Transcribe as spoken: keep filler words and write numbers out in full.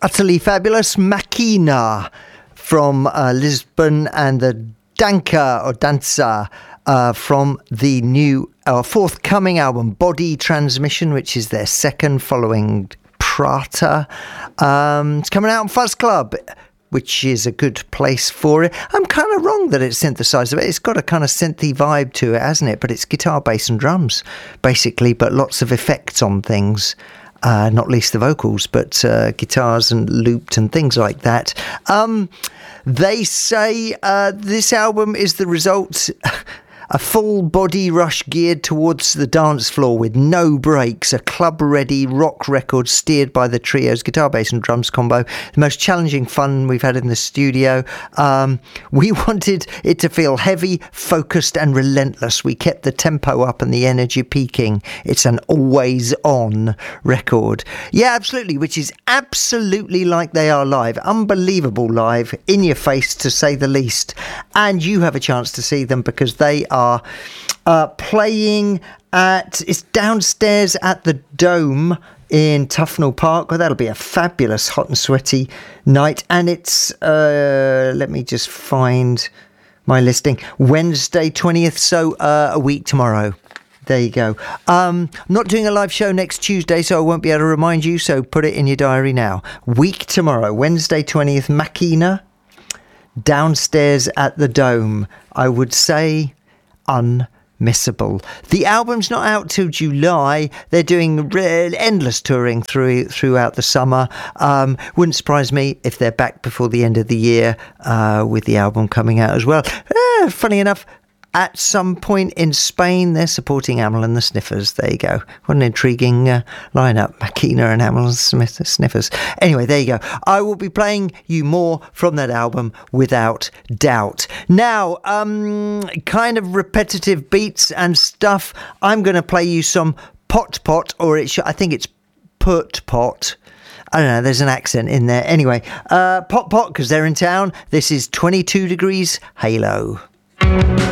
Utterly fabulous Machina from uh, Lisbon, and the Danca or Danza uh, from the new uh, forthcoming album Body Transmission, which is their second following Prata. Um, it's coming out on Fuzz Club, which is a good place for it. I'm kind of wrong that it's synthesizer. It's got a kind of synthy vibe to it, hasn't it? But it's guitar, bass and drums, basically, but lots of effects on things. Uh, not least the vocals, but uh, guitars and looped and things like that. Um, they say uh, this album is the result... A full body rush geared towards the dance floor with no breaks. A club-ready rock record steered by the trio's guitar, bass and drums combo. The most challenging fun we've had in the studio. Um, we wanted it to feel heavy, focused and relentless. We kept the tempo up and the energy peaking. It's an always-on record. Yeah, absolutely, which is absolutely like they are live. Unbelievable live, in your face to say the least. And you have a chance to see them because they are are uh, playing at, it's downstairs at the Dome in Tufnell Park. Well, that'll be a fabulous hot and sweaty night. And it's, uh, let me just find my listing, Wednesday twentieth, so uh, a week tomorrow. There you go. Um, not doing a live show next Tuesday, so I won't be able to remind you, so put it in your diary now. Week tomorrow, Wednesday twentieth, Machina, downstairs at the Dome. I would say unmissable. The album's not out till July. They're doing re- endless touring through throughout the summer. Um, wouldn't surprise me if they're back before the end of the year uh, with the album coming out as well. Uh, funny enough, at some point in Spain, they're supporting Amyl and the Sniffers. There you go. What an intriguing uh, lineup. Machina and Amyl and Smith, Sniffers. Anyway, there you go. I will be playing you more from that album without doubt. Now, um, kind of repetitive beats and stuff. I'm going to play you some Pot Pot, or it should, I think it's Put Pot. I don't know, there's an accent in there. Anyway, uh, Pot Pot, because they're in town. This is twenty-two Degrees Halo.